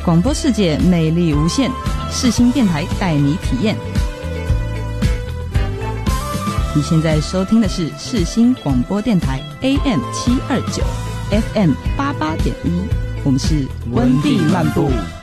广播世界魅力无限，世新电台带你体验。你现在收听的是世新广播电台 AM729 FM88.1，我们是温蒂漫步。